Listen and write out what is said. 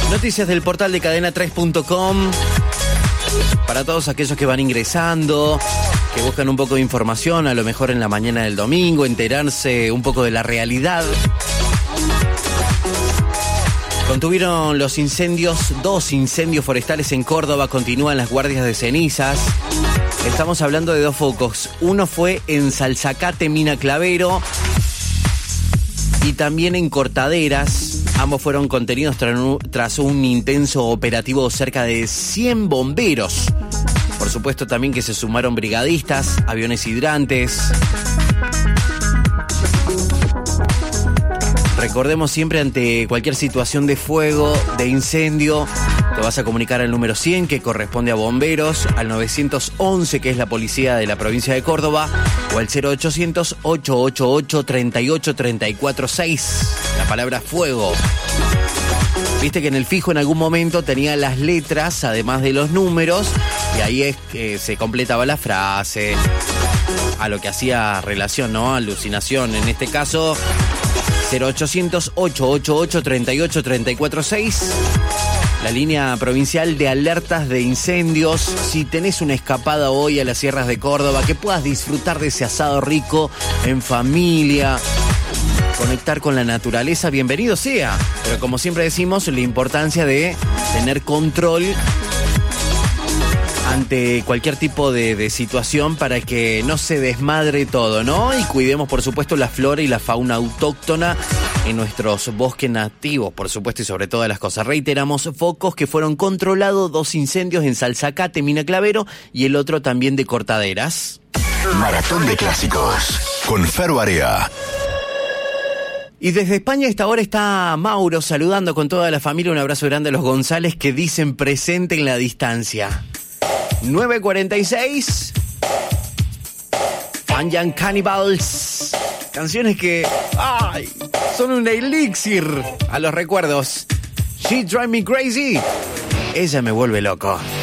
Noticias del portal de cadena3.com. Para todos aquellos que van ingresando, que buscan un poco de información, a lo mejor en la mañana del domingo, enterarse un poco de la realidad. Contuvieron los incendios, 2 incendios forestales en Córdoba, continúan las guardias de cenizas. Estamos hablando de 2 focos. Uno fue en Salzacate, Mina Clavero, y también en Cortaderas. Ambos fueron contenidos tras un intenso operativo, cerca de 100 bomberos. Por supuesto también que se sumaron brigadistas, aviones hidrantes. Recordemos siempre, ante cualquier situación de fuego, de incendio, te vas a comunicar al número 100, que corresponde a bomberos, al 911, que es la policía de la provincia de Córdoba, o al 0800-888-38346. La palabra fuego. Viste que en el fijo en algún momento tenía las letras, además de los números, y ahí es que se completaba la frase, a lo que hacía relación, ¿no? Alucinación. En este caso, 0800-888-38346. La línea provincial de alertas de incendios. Si tenés una escapada hoy a las sierras de Córdoba, que puedas disfrutar de ese asado rico en familia, conectar con la naturaleza, bienvenido sea. Pero como siempre decimos, la importancia de tener control ante cualquier tipo de situación para que no se desmadre todo, ¿no? Y cuidemos, por supuesto, la flora y la fauna autóctona en nuestros bosques nativos, por supuesto, y sobre todas las cosas. Reiteramos, focos que fueron controlados, 2 incendios en Salzacate, Mina Clavero, y el otro también de Cortaderas. Maratón de clásicos con Fer Barea. Y desde España a esta hora está Mauro saludando con toda la familia. Un abrazo grande a los González, que dicen presente en la distancia. 9:46. Panjan Cannibals. Canciones que son un elixir a los recuerdos. She Drive Me Crazy. Ella me vuelve loco.